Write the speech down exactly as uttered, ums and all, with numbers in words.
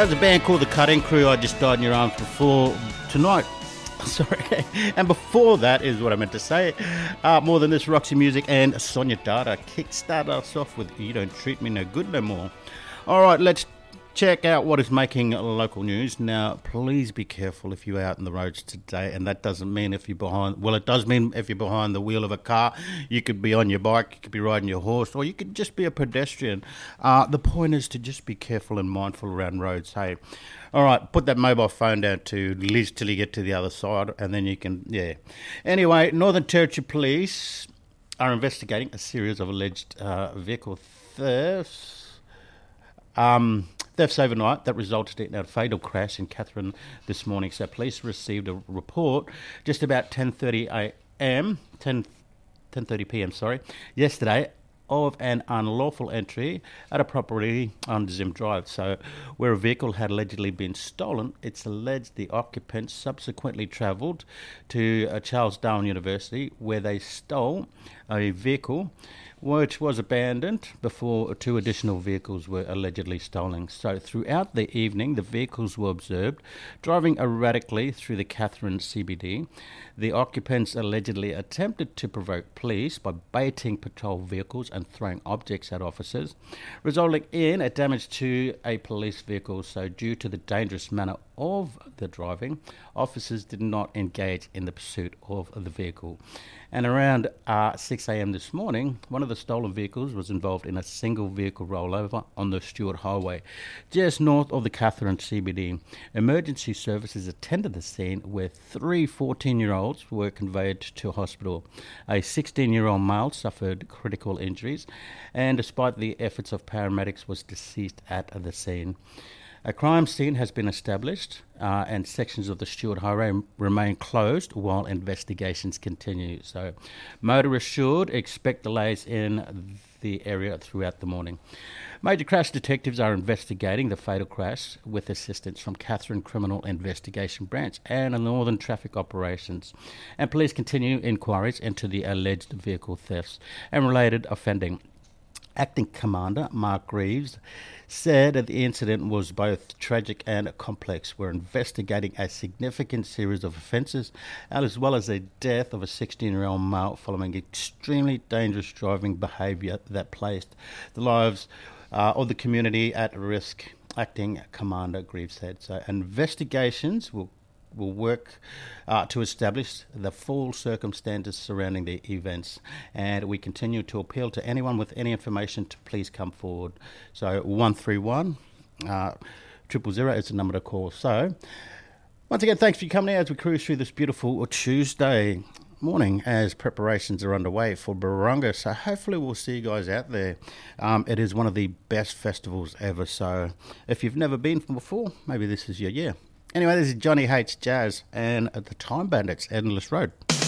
There's a band called The Cutting Crew. I Just Died in Your Arms before tonight. Sorry. And before that is what I meant to say. Uh, More Than This, Roxy Music and Sonia Data kickstart us off with You Don't Treat Me No Good No More. All right, let's check out what is making local news. Now, please be careful if you're out on the roads today, and that doesn't mean if you're behind, well, it does mean if you're behind the wheel of a car. You could be on your bike, you could be riding your horse, or you could just be a pedestrian. Uh, the point is to just be careful and mindful around roads, hey. All right, put that mobile phone down to Liz till you get to the other side, and then you can, yeah. Anyway, Northern Territory Police are investigating a series of alleged uh, vehicle thefts. Um... Thefts overnight that resulted in a fatal crash in Katherine this morning. So police received a report just about ten thirty a.m., ten thirty p.m., sorry, yesterday of an unlawful entry at a property on Zim Drive. So where a vehicle had allegedly been stolen, it's alleged the occupants subsequently travelled to uh, Charles Darwin University where they stole a vehicle which was abandoned before two additional vehicles were allegedly stolen. So throughout the evening, the vehicles were observed driving erratically through the Katherine C B D. The occupants allegedly attempted to provoke police by baiting patrol vehicles and throwing objects at officers, resulting in a damage to a police vehicle. So due to the dangerous manner of the driving, officers did not engage in the pursuit of the vehicle. And around uh, six a.m. this morning, one of the stolen vehicles was involved in a single vehicle rollover on the Stewart Highway, just north of the Katherine C B D. Emergency services attended the scene where three fourteen-year-olds were conveyed to hospital. A sixteen-year-old male suffered critical injuries and, despite the efforts of paramedics, was deceased at the scene. A crime scene has been established uh, and sections of the Stewart Highway remain closed while investigations continue. So motorists should expect delays in the area throughout the morning. Major crash detectives are investigating the fatal crash with assistance from Katherine Criminal Investigation Branch and Northern Traffic Operations. And police continue inquiries into the alleged vehicle thefts and related offending. Acting Commander Mark Reeves said that the incident was both tragic and complex. We're investigating a significant series of offences, as well as the death of a sixteen-year-old male following extremely dangerous driving behaviour that placed the lives uh, of the community at risk. Acting Commander Reeves said. So investigations will will work uh, to establish the full circumstances surrounding the events, and we continue to appeal to anyone with any information to please come forward. So one three one uh, triple zero is the number to call. So once again, thanks for coming out as we cruise through this beautiful Tuesday morning as preparations are underway for Barunga. So hopefully we'll see you guys out there. Um, it is one of the best festivals ever, so if you've never been before, maybe this is your year. Anyway, this is Johnny H. Jazz and the Time Bandits, Endless Road.